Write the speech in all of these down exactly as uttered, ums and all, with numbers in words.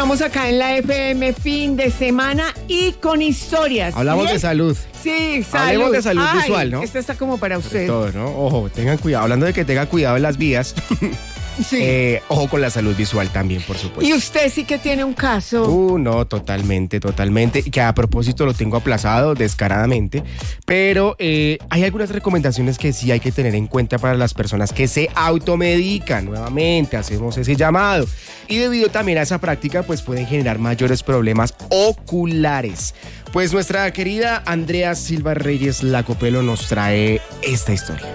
Estamos acá en la F M fin de semana y con historias. Hablamos de salud. Sí, salud. Hablemos de salud Ay, visual, ¿no? Esta está como para usted. Todo, ¿no? Ojo, tengan cuidado. Hablando de que tengan cuidado en las vías. Sí. Eh, ojo con la salud visual también, por supuesto. Y usted sí que tiene un caso. Uh, no, totalmente, totalmente. Que a propósito lo tengo aplazado descaradamente. Pero eh, hay algunas recomendaciones que sí hay que tener en cuenta para las personas que se automedican. Nuevamente, hacemos ese llamado. Y debido también a esa práctica, pues pueden generar mayores problemas oculares. Pues nuestra querida Andrea Silva Reyes Lacopelo nos trae esta historia.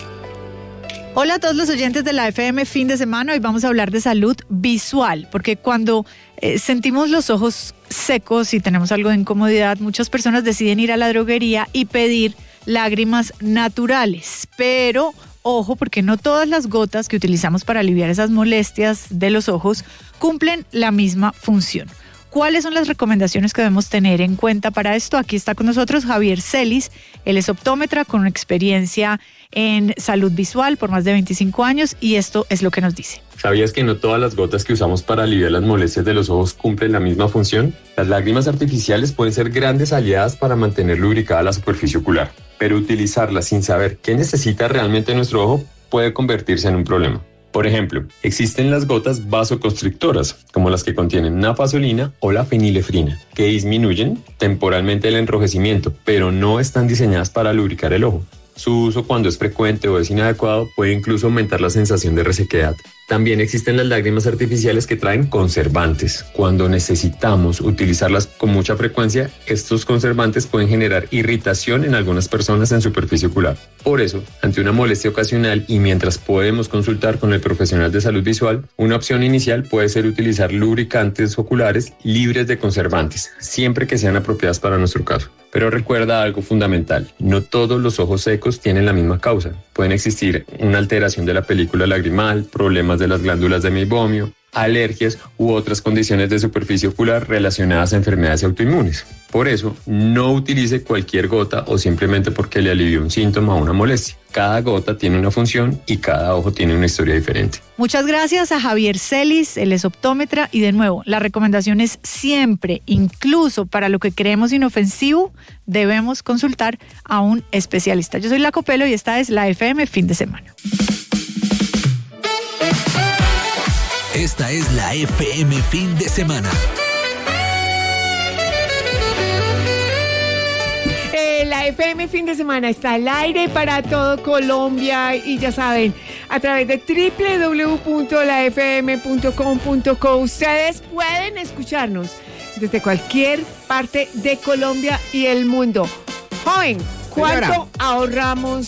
Hola a todos los oyentes de la F M fin de semana. Hoy vamos a hablar de salud visual, porque cuando eh, sentimos los ojos secos y tenemos algo de incomodidad, muchas personas deciden ir a la droguería y pedir lágrimas naturales. Pero ojo, porque no todas las gotas que utilizamos para aliviar esas molestias de los ojos cumplen la misma función. ¿Cuáles son las recomendaciones que debemos tener en cuenta para esto? Aquí está con nosotros Javier Celis, él es optómetra con experiencia en salud visual por más de veinticinco años y esto es lo que nos dice. ¿Sabías que no todas las gotas que usamos para aliviar las molestias de los ojos cumplen la misma función? Las lágrimas artificiales pueden ser grandes aliadas para mantener lubricada la superficie ocular, pero utilizarlas sin saber qué necesita realmente nuestro ojo puede convertirse en un problema. Por ejemplo, existen las gotas vasoconstrictoras, como las que contienen nafazolina o la fenilefrina, que disminuyen temporalmente el enrojecimiento, pero no están diseñadas para lubricar el ojo. Su uso cuando es frecuente o es inadecuado puede incluso aumentar la sensación de resequedad. También existen las lágrimas artificiales que traen conservantes. Cuando necesitamos utilizarlas con mucha frecuencia, estos conservantes pueden generar irritación en algunas personas en superficie ocular. Por eso, ante una molestia ocasional y mientras podemos consultar con el profesional de salud visual, una opción inicial puede ser utilizar lubricantes oculares libres de conservantes, siempre que sean apropiadas para nuestro caso. Pero recuerda algo fundamental, no todos los ojos secos tienen la misma causa. Pueden existir una alteración de la película lagrimal, problemas de las glándulas de meibomio, alergias u otras condiciones de superficie ocular relacionadas a enfermedades autoinmunes. Por eso, no utilice cualquier gota o simplemente porque le alivió un síntoma o una molestia. Cada gota tiene una función y cada ojo tiene una historia diferente. Muchas gracias a Javier Celis, él es optómetra y de nuevo, la recomendación es siempre, incluso para lo que creemos inofensivo, debemos consultar a un especialista. Yo soy Lacopelo y esta es la F M fin de semana. Esta es la F M fin de semana. Eh, la F M fin de semana está al aire para todo Colombia y ya saben, a través de doble u doble u doble u punto la f m punto com punto co ustedes pueden escucharnos desde cualquier parte de Colombia y el mundo. Joven, ¿cuánto Señora. ahorramos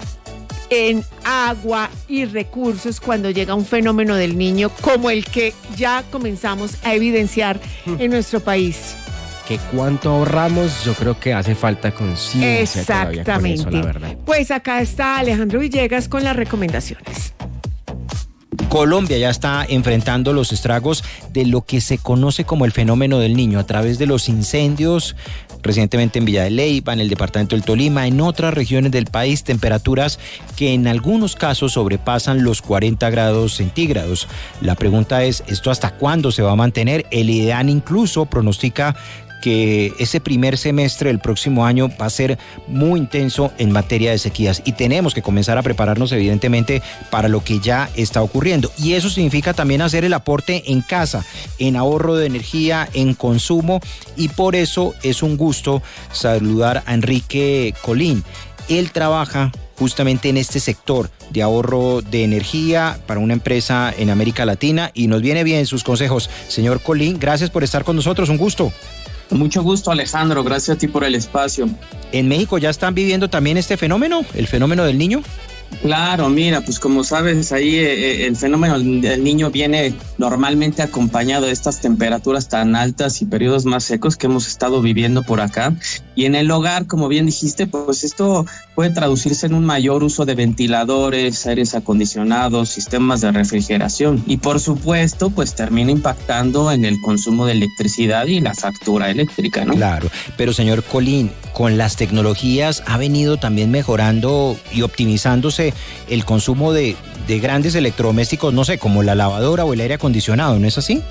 en agua y recursos cuando llega un fenómeno del niño como el que ya comenzamos a evidenciar en nuestro país? Que cuánto ahorramos, yo creo que hace falta conciencia todavía con Exactamente. eso, la verdad. Pues acá está Alejandro Villegas con las recomendaciones. Colombia ya está enfrentando los estragos de lo que se conoce como el fenómeno del niño a través de los incendios, recientemente en Villa de Leyva, en el departamento del Tolima, en otras regiones del país, temperaturas que en algunos casos sobrepasan los cuarenta grados centígrados. La pregunta es, ¿esto hasta cuándo se va a mantener? El IDEAN incluso pronostica que ese primer semestre del próximo año va a ser muy intenso en materia de sequías y tenemos que comenzar a prepararnos evidentemente para lo que ya está ocurriendo y eso significa también hacer el aporte en casa, en ahorro de energía, en consumo y por eso es un gusto saludar a Enrique Colín. Él trabaja justamente en este sector de ahorro de energía para una empresa en América Latina y nos viene bien sus consejos. Señor Colín, gracias por estar con nosotros, un gusto. Mucho gusto, Alejandro, gracias a ti por el espacio. ¿En México ya están viviendo también este fenómeno, el fenómeno del niño? Claro, mira, pues como sabes, ahí eh, el fenómeno del niño viene normalmente acompañado de estas temperaturas tan altas y periodos más secos que hemos estado viviendo por acá. Y en el hogar, como bien dijiste, pues esto puede traducirse en un mayor uso de ventiladores, aires acondicionados, sistemas de refrigeración. Y por supuesto, pues termina impactando en el consumo de electricidad y la factura eléctrica, ¿no? Claro, pero señor Colín, con las tecnologías ha venido también mejorando y optimizándose el consumo de, de grandes electrodomésticos, no sé, como la lavadora o el aire acondicionado, ¿no es así?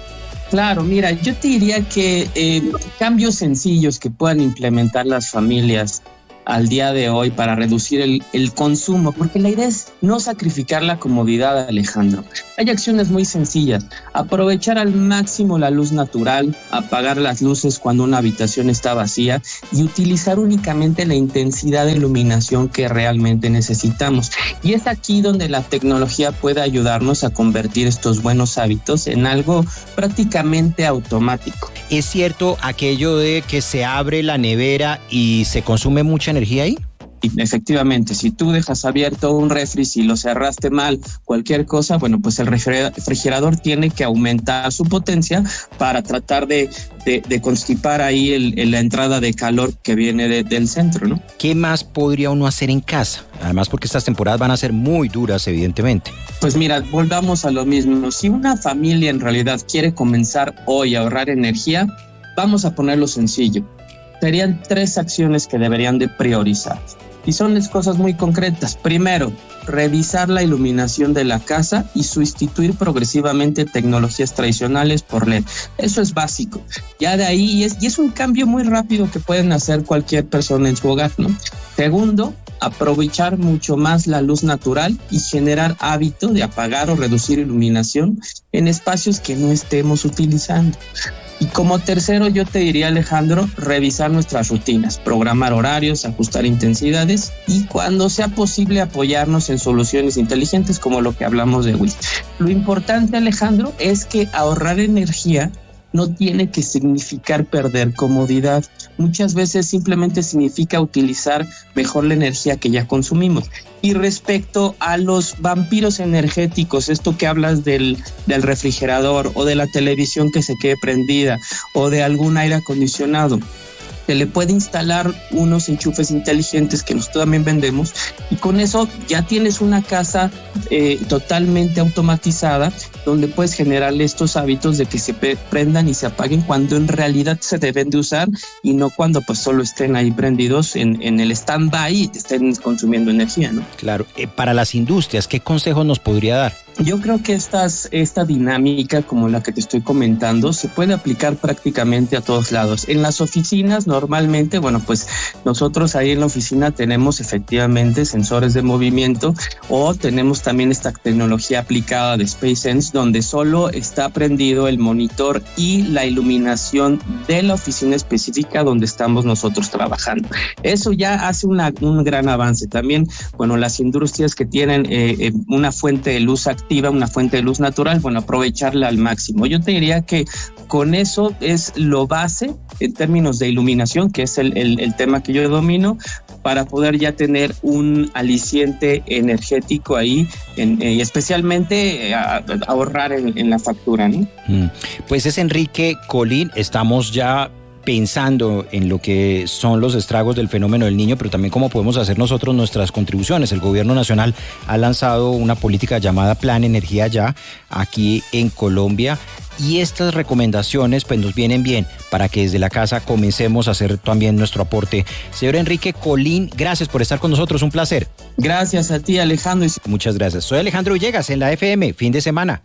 Claro, mira, yo te diría que eh, cambios sencillos que puedan implementar las familias al día de hoy para reducir el, el consumo, porque la idea es no sacrificar la comodidad, Alejandro. Hay acciones muy sencillas: aprovechar al máximo la luz natural, apagar las luces cuando una habitación está vacía y utilizar únicamente la intensidad de iluminación que realmente necesitamos. Y es aquí donde la tecnología puede ayudarnos a convertir estos buenos hábitos en algo prácticamente automático. ¿Es cierto aquello de que se abre la nevera y se consume mucha energía ahí? Y efectivamente, si tú dejas abierto un refri, si lo cerraste mal, cualquier cosa, bueno, pues el refrigerador tiene que aumentar su potencia para tratar de, de, de constipar ahí el, el, la entrada de calor que viene de, del centro, ¿no? ¿Qué más podría uno hacer en casa? Además, porque estas temporadas van a ser muy duras, evidentemente. Pues mira, volvamos a lo mismo. Si una familia en realidad quiere comenzar hoy a ahorrar energía, vamos a ponerlo sencillo. Serían tres acciones que deberían de priorizar. Y son las cosas muy concretas. Primero, revisar la iluminación de la casa y sustituir progresivamente tecnologías tradicionales por L E D. Eso es básico. Ya de ahí, y es, y es un cambio muy rápido que pueden hacer cualquier persona en su hogar, ¿no? Segundo, aprovechar mucho más la luz natural y generar hábito de apagar o reducir iluminación en espacios que no estemos utilizando. Y como tercero, yo te diría, Alejandro, revisar nuestras rutinas, programar horarios, ajustar intensidades y cuando sea posible apoyarnos en soluciones inteligentes como lo que hablamos de Wii. Lo importante, Alejandro, es que ahorrar energía no tiene que significar perder comodidad. Muchas veces simplemente significa utilizar mejor la energía que ya consumimos. Y respecto a los vampiros energéticos, esto que hablas del, del refrigerador o de la televisión que se quede prendida o de algún aire acondicionado, se le puede instalar unos enchufes inteligentes que nosotros también vendemos y con eso ya tienes una casa eh, totalmente automatizada donde puedes generarle estos hábitos de que se prendan y se apaguen cuando en realidad se deben de usar y no cuando pues solo estén ahí prendidos en, en el stand-by y te estén consumiendo energía, ¿no? Claro. Eh, para las industrias, ¿qué consejos nos podría dar? Yo creo que estas, esta dinámica como la que te estoy comentando se puede aplicar prácticamente a todos lados. En las oficinas normalmente, bueno, pues nosotros ahí en la oficina tenemos efectivamente sensores de movimiento o tenemos también esta tecnología aplicada de SpaceSense donde solo está prendido el monitor y la iluminación de la oficina específica donde estamos nosotros trabajando. Eso ya hace una, un gran avance. También, bueno, las industrias que tienen eh, eh, una fuente de luz activa, una fuente de luz natural, bueno, aprovecharla al máximo. Yo te diría que con eso es lo base en términos de iluminación, que es el, el, el tema que yo domino, para poder ya tener un aliciente energético ahí, en, eh, y especialmente eh, a, a ahorrar en, en la factura, ¿no? Mm. Pues es Enrique Colín, estamos ya pensando en lo que son los estragos del fenómeno del Niño, pero también cómo podemos hacer nosotros nuestras contribuciones. El gobierno nacional ha lanzado una política llamada Plan Energía Ya aquí en Colombia y estas recomendaciones pues nos vienen bien para que desde la casa comencemos a hacer también nuestro aporte. Señor Enrique Colín, gracias por estar con nosotros, un placer. Gracias a ti, Alejandro. Muchas gracias. Soy Alejandro Villegas en la F M, fin de semana.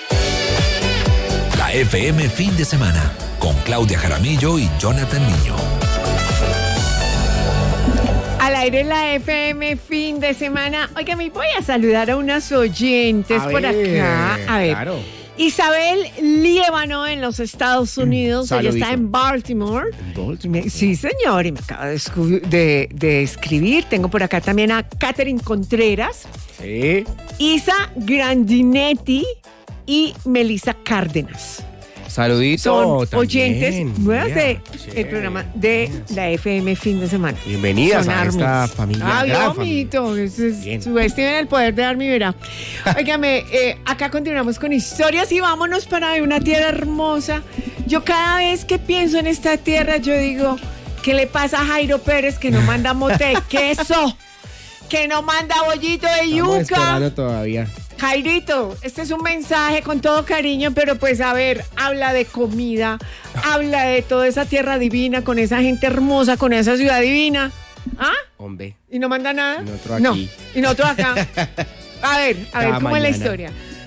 La F M fin de semana, con Claudia Jaramillo y Jonathan Niño. Al aire la F M fin de semana. Oiga, me voy a saludar a unas oyentes a por ver, acá. A ver. Claro. Isabel Líbano en los Estados Unidos. Saludito. Ella está en Baltimore. ¿En Baltimore? Sí, señor, y me acaba de, escu- de, de escribir. Tengo por acá también a Catherine Contreras, Sí. Isa Grandinetti y Melissa Cárdenas. Saludito. Son también. oyentes nuevas Mira, del sí. programa de la F M fin de semana. Bienvenidas Son a esta Armies. familia. Ah, gran bien, familia. amiguito. Eso es- Bien. Subestimen el poder de Army, verá. Óigame, eh, acá continuamos con historias y vámonos para una tierra hermosa. Yo cada vez que pienso en esta tierra, yo digo, ¿qué le pasa a Jairo Pérez que no manda mote de queso? Que no manda bollito de Estamos yuca. esperando todavía. Jairito, este es un mensaje con todo cariño, pero pues a ver, habla de comida, habla de toda esa tierra divina, con esa gente hermosa, con esa ciudad divina. ¿Ah? Hombre. ¿Y no manda nada? Y nosotros No, aquí. y nosotros acá. A ver, a ver, Cada ¿cómo es la mañana. historia?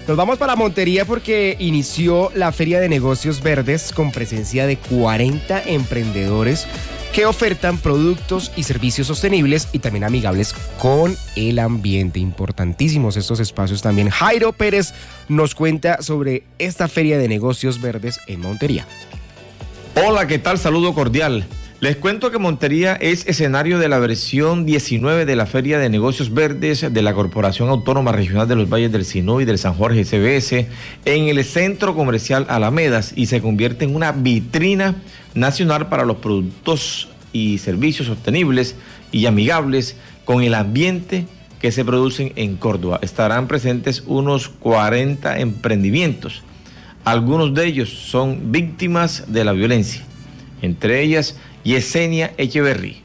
Nos vamos para Montería porque inició la Feria de Negocios Verdes con presencia de cuarenta emprendedores que ofertan productos y servicios sostenibles y también amigables con el ambiente. Importantísimos estos espacios también. Jairo Pérez nos cuenta sobre esta Feria de Negocios Verdes en Montería. Hola, ¿qué tal? Saludo cordial. Les cuento que Montería es escenario de la versión diecinueve de la Feria de Negocios Verdes de la Corporación Autónoma Regional de los Valles del Sinú y del San Jorge C B S en el Centro Comercial Alamedas y se convierte en una vitrina nacional para los productos y servicios sostenibles y amigables con el ambiente que se producen en Córdoba. Estarán presentes unos cuarenta emprendimientos. Algunos de ellos son víctimas de la violencia, entre ellas Yesenia Echeverry.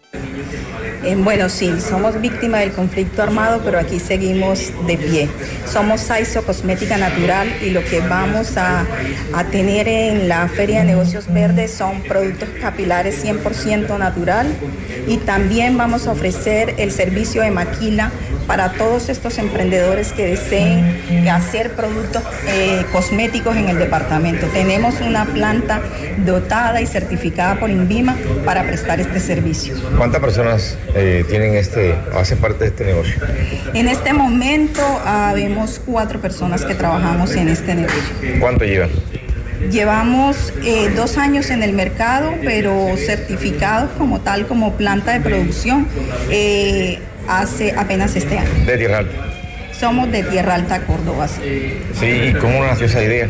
Eh, bueno, sí, somos víctimas del conflicto armado, pero aquí seguimos de pie. Somos Saizo Cosmética Natural y lo que vamos a, a tener en la Feria de Negocios Verdes son productos capilares cien por ciento natural y también vamos a ofrecer el servicio de maquila para todos estos emprendedores que deseen hacer productos eh, cosméticos en el departamento. Tenemos una planta dotada y certificada por INVIMA para prestar este servicio. ¿Cuántas personas eh, tienen este, hacen parte de este negocio? En este momento habemos cuatro personas que trabajamos en este negocio. ¿Cuánto llevan? Llevamos eh, dos años en el mercado, pero certificados como tal, como planta de producción, eh, hace apenas este año. ¿De Tierra Alta? Somos de Tierra Alta, Córdoba. Sí, ¿y cómo nació esa idea?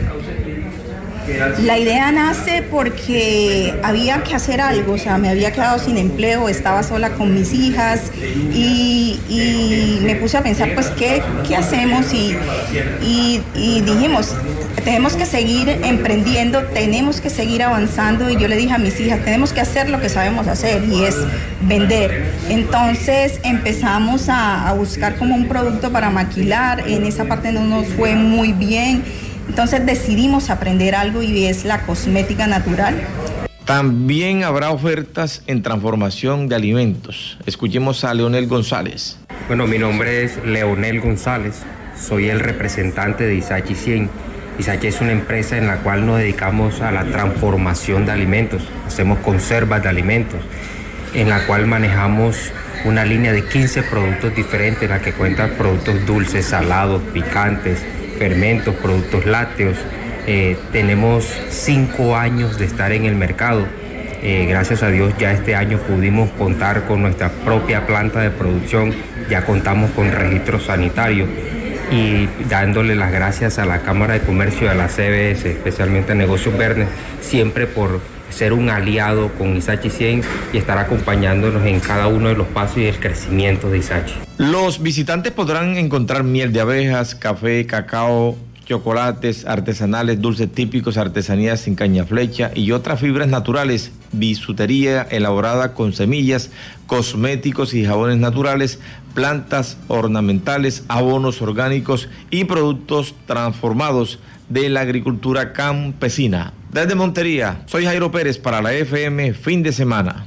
La idea nace porque había que hacer algo, o sea, me había quedado sin empleo, estaba sola con mis hijas y, y me puse a pensar, pues, ¿qué, qué hacemos? Y, y, y dijimos, tenemos que seguir emprendiendo, tenemos que seguir avanzando y yo le dije a mis hijas, tenemos que hacer lo que sabemos hacer y es vender. Entonces empezamos a, a buscar como un producto para maquilar, en esa parte no nos fue muy bien. Entonces decidimos aprender algo y es la cosmética natural. También habrá ofertas en transformación de alimentos. Escuchemos a Leonel González. Bueno, mi nombre es Leonel González, soy el representante de Isachi cien. Isachi es una empresa en la cual nos dedicamos a la transformación de alimentos. Hacemos conservas de alimentos, en la cual manejamos una línea de quince productos diferentes, en la que cuentan productos dulces, salados, picantes, fermentos, productos lácteos. Eh, tenemos cinco años de estar en el mercado. Eh, gracias a Dios ya este año pudimos contar con nuestra propia planta de producción, ya contamos con registro sanitario y dándole las gracias a la Cámara de Comercio, a la C B S, especialmente a Negocios Verdes, siempre por ser un aliado con Isachi cien y estar acompañándonos en cada uno de los pasos y el crecimiento de Isachi. Los visitantes podrán encontrar miel de abejas, café, cacao, chocolates artesanales, dulces típicos, artesanías sin caña flecha y otras fibras naturales, bisutería elaborada con semillas, cosméticos y jabones naturales, plantas ornamentales, abonos orgánicos y productos transformados de la agricultura campesina. Desde Montería, soy Jairo Pérez para la F M Fin de Semana.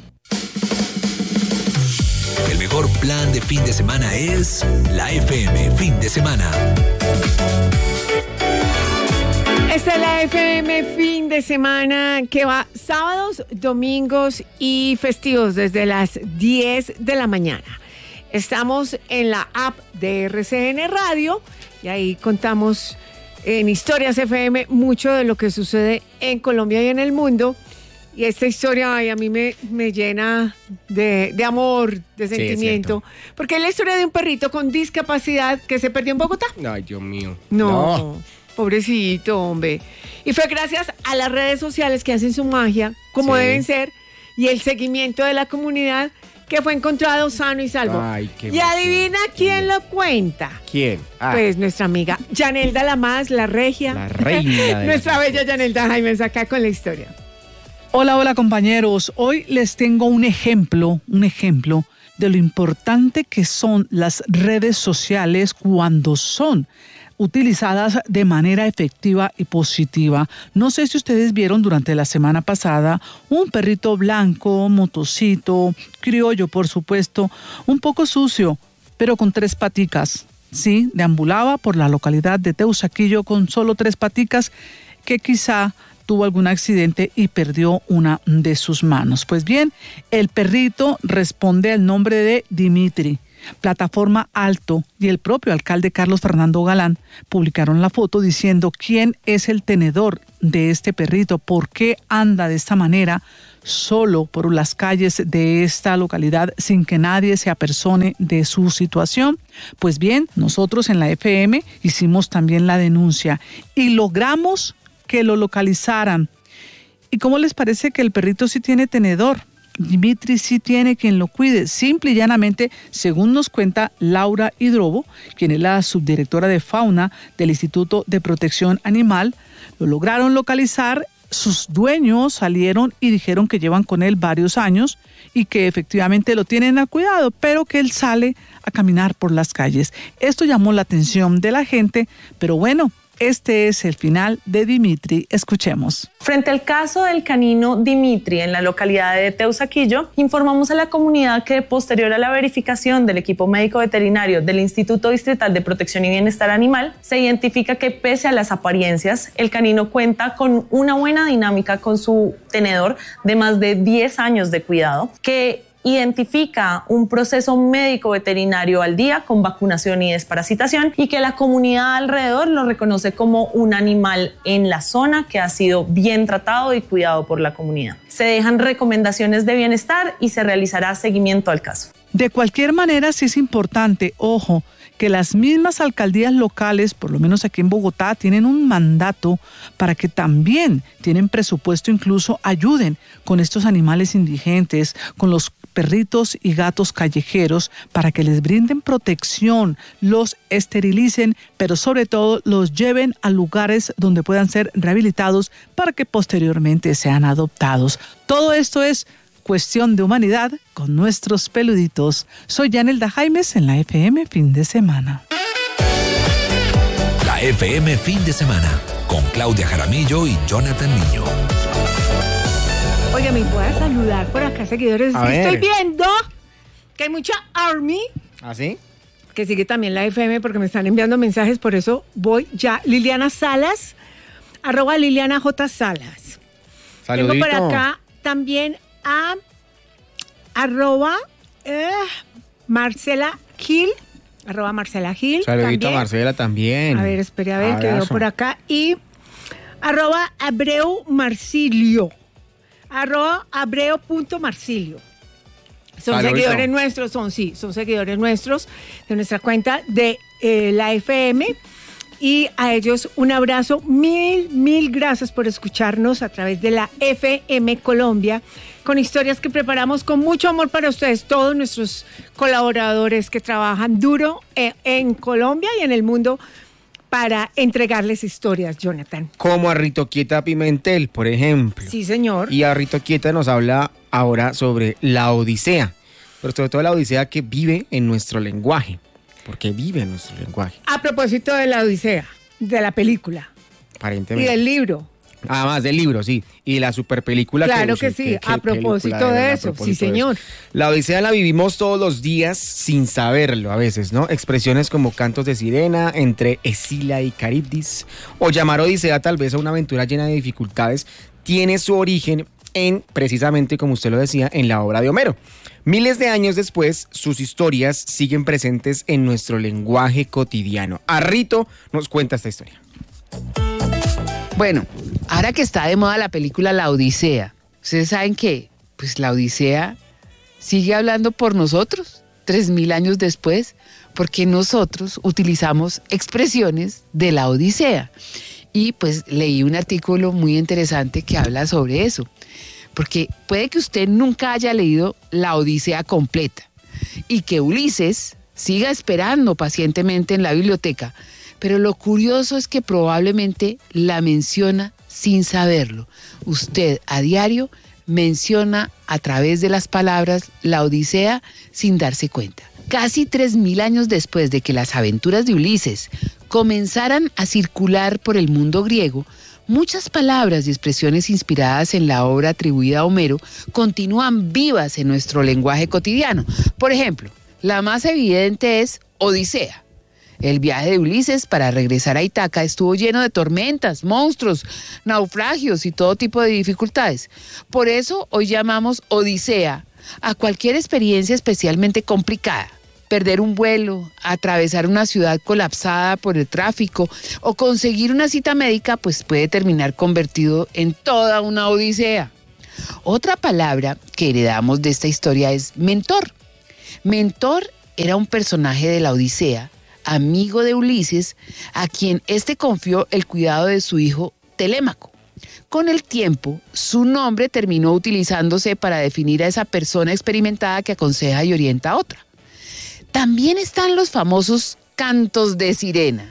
El mejor plan de fin de semana es la F M Fin de Semana. Esta es la F M Fin de Semana que va sábados, domingos y festivos desde las diez de la mañana. Estamos en la app de R C N Radio y ahí contamos en Historias F M mucho de lo que sucede en Colombia y en el mundo. Y esta historia ay, a mí me, me llena de, de amor, de sentimiento. Sí, porque es la historia de un perrito con discapacidad que se perdió en Bogotá. Ay, Dios mío. No, no. Pobrecito, hombre. Y fue gracias a las redes sociales que hacen su magia, como sí. deben ser, y el seguimiento de la comunidad, que fue encontrado sano y salvo. Ay, qué y adivina quién lo cuenta. ¿Quién? Ah. Pues nuestra amiga Yanelda Lamas, la regia. La reina. De nuestra la bella Yanelda Jaime acá con la historia. Hola, hola compañeros. Hoy les tengo un ejemplo, un ejemplo de lo importante que son las redes sociales cuando son utilizadas de manera efectiva y positiva. No sé si ustedes vieron durante la semana pasada un perrito blanco, motocito, criollo por supuesto, un poco sucio, pero con tres paticas. sí, deambulaba por la localidad de Teusaquillo con solo tres paticas, que quizá tuvo algún accidente y perdió una de sus manos. Pues bien, el perrito responde al nombre de Dimitri. Plataforma Alto y el propio alcalde Carlos Fernando Galán publicaron la foto diciendo quién es el tenedor de este perrito, por qué anda de esta manera solo por las calles de esta localidad sin que nadie se apersone de su situación. Pues bien, nosotros en la F M hicimos también la denuncia y logramos que lo localizaran. ¿Y cómo les parece que el perrito sí tiene tenedor? Dimitri sí tiene quien lo cuide. Simple y llanamente, según nos cuenta Laura Hidrobo, quien es la subdirectora de fauna del Instituto de Protección Animal, lo lograron localizar. Sus dueños salieron y dijeron que llevan con él varios años y que efectivamente lo tienen a cuidado, pero que él sale a caminar por las calles. Esto llamó la atención de la gente, pero bueno, este es el final de Dimitri. Escuchemos. Frente al caso del canino Dimitri en la localidad de Teusaquillo, informamos a la comunidad que posterior a la verificación del equipo médico veterinario del Instituto Distrital de Protección y Bienestar Animal, se identifica que pese a las apariencias, el canino cuenta con una buena dinámica con su tenedor de más de diez años de cuidado, que identifica un proceso médico veterinario al día con vacunación y desparasitación y que la comunidad alrededor lo reconoce como un animal en la zona que ha sido bien tratado y cuidado por la comunidad. Se dejan recomendaciones de bienestar y se realizará seguimiento al caso. De cualquier manera, sí es importante, ojo, que las mismas alcaldías locales, por lo menos aquí en Bogotá, tienen un mandato para que también tienen presupuesto, incluso ayuden con estos animales indigentes, con los perritos y gatos callejeros, para que les brinden protección, los esterilicen, pero sobre todo los lleven a lugares donde puedan ser rehabilitados para que posteriormente sean adoptados. Todo esto es cuestión de humanidad con nuestros peluditos. Soy Yanelda Jaimes en la F M Fin de Semana. La F M Fin de Semana con Claudia Jaramillo y Jonathan Niño. Oye, me voy a saludar por acá, seguidores. A Estoy ver. viendo que hay mucha Army. ¿Ah, sí? Que sigue también la F M porque me están enviando mensajes, por eso voy ya. Liliana Salas, arroba Liliana J. Salas. Saludito. Tengo por acá también a arroba eh, Marcela Gil, arroba Marcela Gil. Saludito también. a Marcela también. A ver, espere a ver, que veo Abrazo. por acá. Y arroba Abreu Marcilio. Arroba abreo.marcilio. Son Saludito. seguidores nuestros, son sí, son seguidores nuestros de nuestra cuenta de eh, la F M. Y a ellos un abrazo, mil, mil gracias por escucharnos a través de la F M Colombia, con historias que preparamos con mucho amor para ustedes, todos nuestros colaboradores que trabajan duro en, en Colombia y en el mundo para entregarles historias, Jonathan. Como a Rito Quieta Pimentel, por ejemplo. Sí, señor. Y a Rito Quieta nos habla ahora sobre la Odisea, pero sobre todo la Odisea que vive en nuestro lenguaje, porque vive en nuestro lenguaje, A propósito de la Odisea, de la película y aparentemente. del libro. Además del libro, sí. Y la super película. Claro que sí, a propósito de eso, sí, señor. La Odisea la vivimos todos los días sin saberlo a veces, ¿no? Expresiones como cantos de sirena entre Escila y Caribdis, o llamar Odisea tal vez a una aventura llena de dificultades, tiene su origen en, precisamente como usted lo decía, en la obra de Homero. Miles de años después, sus historias siguen presentes en nuestro lenguaje cotidiano. Arrito nos cuenta esta historia. Bueno, ahora que está de moda la película La Odisea, ¿ustedes saben qué? Pues la Odisea sigue hablando por nosotros, tres mil años después, porque nosotros utilizamos expresiones de la Odisea. Y pues leí un artículo muy interesante que habla sobre eso, porque puede que usted nunca haya leído La Odisea completa y que Ulises siga esperando pacientemente en la biblioteca, pero lo curioso es que probablemente la menciona sin saberlo. Usted a diario menciona a través de las palabras la Odisea sin darse cuenta. Casi tres mil años después de que las aventuras de Ulises comenzaran a circular por el mundo griego, muchas palabras y expresiones inspiradas en la obra atribuida a Homero continúan vivas en nuestro lenguaje cotidiano. Por ejemplo, la más evidente es Odisea. El viaje de Ulises para regresar a Ítaca estuvo lleno de tormentas, monstruos, naufragios y todo tipo de dificultades. Por eso hoy llamamos Odisea a cualquier experiencia especialmente complicada. Perder un vuelo, atravesar una ciudad colapsada por el tráfico o conseguir una cita médica, pues puede terminar convertido en toda una odisea. Otra palabra que heredamos de esta historia es mentor. Mentor era un personaje de la Odisea, amigo de Ulises, a quien éste confió el cuidado de su hijo Telémaco. Con el tiempo, su nombre terminó utilizándose para definir a esa persona experimentada que aconseja y orienta a otra. También están los famosos cantos de sirena.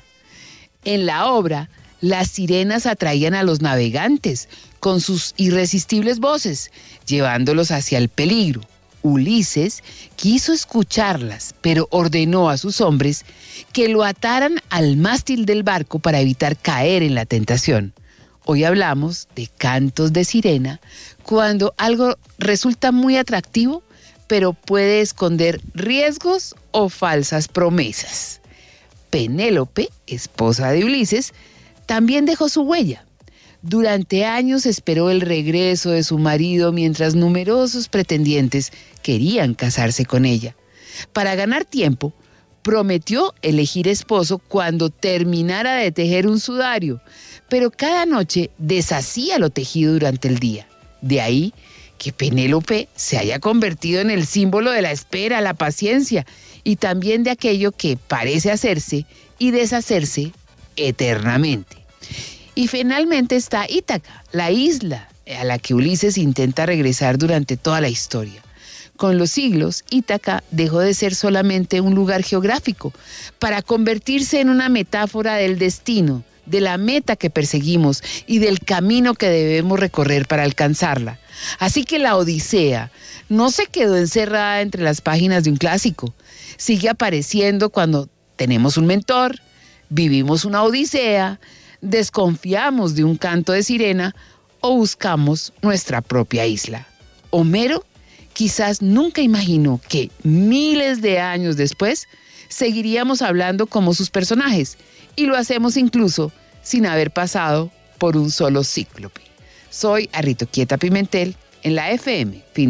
En la obra, las sirenas atraían a los navegantes con sus irresistibles voces, llevándolos hacia el peligro. Ulises quiso escucharlas, pero ordenó a sus hombres que lo ataran al mástil del barco para evitar caer en la tentación. Hoy hablamos de cantos de sirena cuando algo resulta muy atractivo, pero puede esconder riesgos o falsas promesas. Penélope, esposa de Ulises, también dejó su huella. Durante años esperó el regreso de su marido mientras numerosos pretendientes querían casarse con ella. Para ganar tiempo, prometió elegir esposo cuando terminara de tejer un sudario, pero cada noche deshacía lo tejido durante el día. De ahí que Penélope se haya convertido en el símbolo de la espera, la paciencia y también de aquello que parece hacerse y deshacerse eternamente. Y finalmente está Ítaca, la isla a la que Ulises intenta regresar durante toda la historia. Con los siglos, Ítaca dejó de ser solamente un lugar geográfico para convertirse en una metáfora del destino, de la meta que perseguimos y del camino que debemos recorrer para alcanzarla. Así que la Odisea no se quedó encerrada entre las páginas de un clásico. Sigue apareciendo cuando tenemos un mentor, vivimos una odisea, desconfiamos de un canto de sirena o buscamos nuestra propia isla. Homero quizás nunca imaginó que miles de años después seguiríamos hablando como sus personajes y lo hacemos incluso sin haber pasado por un solo cíclope. Soy Arrito Quieta Pimentel en la F M. Fin